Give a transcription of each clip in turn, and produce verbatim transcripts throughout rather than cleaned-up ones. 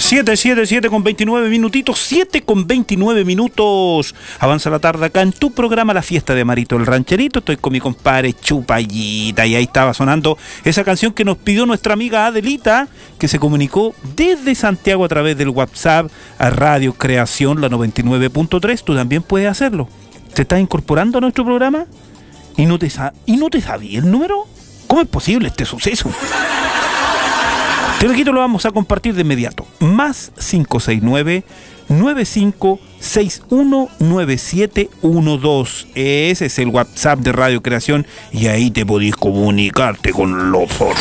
siete, siete, siete con veintinueve minutitos, siete con veintinueve minutos. Avanza la tarde acá en tu programa La Fiesta de Marito el Rancherito. Estoy con mi compadre Chupallita y ahí estaba sonando esa canción que nos pidió nuestra amiga Adelita, que se comunicó desde Santiago a través del WhatsApp a Radio Creación, la noventa y nueve punto tres. Tú también puedes hacerlo. ¿Te estás incorporando a nuestro programa? ¿Y no te, ¿Y no te sabía el número? ¿Cómo es posible este suceso? Te lo quito, lo vamos a compartir de inmediato. Más cinco seis nueve, nueve cinco seis uno, nueve siete uno dos. Ese es el WhatsApp de Radio Creación y ahí te podés comunicarte con los otros.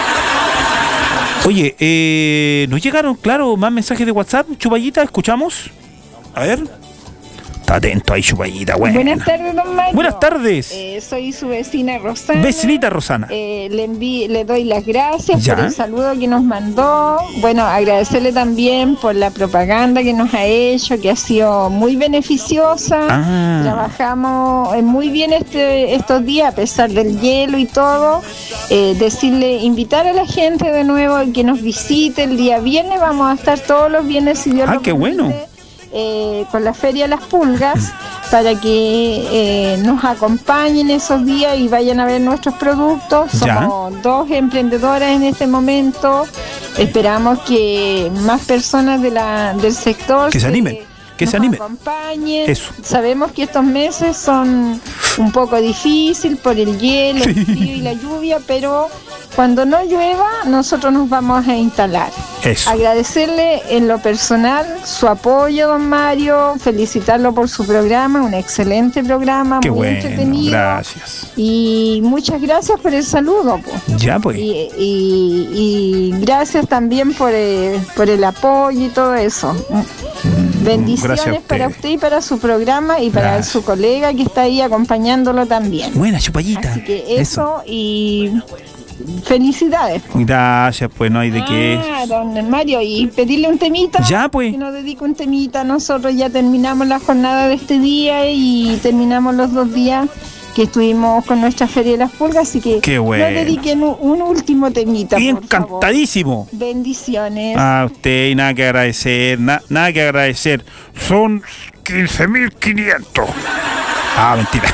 Oye, eh, nos llegaron, claro, más mensajes de WhatsApp. Chupallita, ¿escuchamos? A ver. Está atento ahí, Chupallita. Buena. Buenas tardes, don Mario. Buenas tardes. Eh, soy su vecina Rosana. Vecinita Rosana. Eh, le, enví, le doy las gracias ¿Ya? por el saludo que nos mandó. Bueno, agradecerle también por la propaganda que nos ha hecho, que ha sido muy beneficiosa. Ah. Trabajamos eh, muy bien este, estos días, a pesar del hielo y todo. Eh, decirle, invitar a la gente de nuevo que nos visite el día viernes. Vamos a estar todos los viernes, si Dios Ah, lo qué permite. bueno. Eh, con la Feria de las Pulgas para que eh, nos acompañen esos días y vayan a ver nuestros productos. Somos ya. dos emprendedoras en este momento. Esperamos que más personas de la, del sector que se animen, que nos se animen. acompañen. Eso. Sabemos que estos meses son un poco difíciles por el hielo, el frío y la lluvia, pero cuando no llueva nosotros nos vamos a instalar. Eso. Agradecerle en lo personal su apoyo, don Mario, felicitarlo por su programa, un excelente programa, Qué muy bueno, entretenido. gracias. Y muchas gracias por el saludo. Po. Ya, pues. Y, y, y gracias también por el, por el apoyo y todo eso. Bendiciones usted. para usted y para su programa y para Gracias. su colega que está ahí acompañándolo también. Buena, Chupallita. Así que eso, y felicidades. Gracias, pues no hay de qué. Ah, don Mario, y pedirle un temita. Ya, pues. Que nos dedique un temita. Nosotros ya terminamos la jornada de este día y terminamos los dos días que estuvimos con nuestra Feria de las Pulgas, así que Qué bueno. nos dediquen un, un último temita, Y por favor. encantadísimo. Bendiciones. A usted y nada que agradecer, na- nada que agradecer. Son quince mil quinientos. Ah, mentira.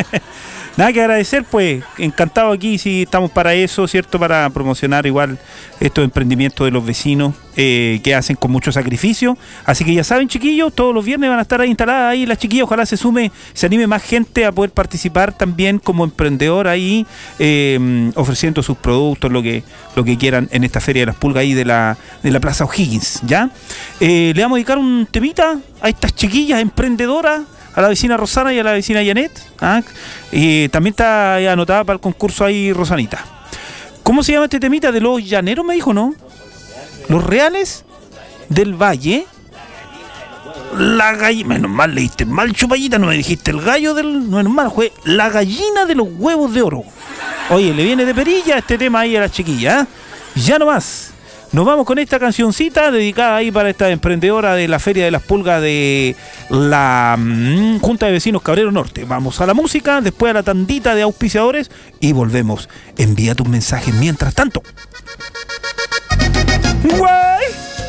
Nada que agradecer, pues, encantado aquí, si estamos para eso, ¿cierto? Para promocionar igual estos emprendimientos de los vecinos eh, que hacen con mucho sacrificio. Así que ya saben, chiquillos, todos los viernes van a estar ahí instaladas ahí las chiquillas. Ojalá se sume, se anime más gente a poder participar también como emprendedor ahí, eh, ofreciendo sus productos, lo que lo que quieran en esta Feria de las Pulgas ahí de la, de la Plaza O'Higgins, ¿ya? Eh, le vamos a dedicar un temita a estas chiquillas emprendedoras, a la vecina Rosana y a la vecina Janet. ¿Ah? Y también está anotada para el concurso ahí Rosanita. ¿Cómo se llama este temita? De los llaneros, me dijo, ¿no? Los Reales del Valle. La gallina. Menos mal leíste mal, Chupallita, no me dijiste el gallo del. Menos mal, fue la gallina de los huevos de oro. Oye, le viene de perilla este tema ahí a las chiquillas. ¿Eh? Ya nomás. Nos vamos con esta cancioncita dedicada ahí para esta emprendedora de la Feria de las Pulgas de la mm, Junta de Vecinos Cabrero Norte. Vamos a la música, después a la tandita de auspiciadores y volvemos. Envía tus mensajes mientras tanto. ¡Guay!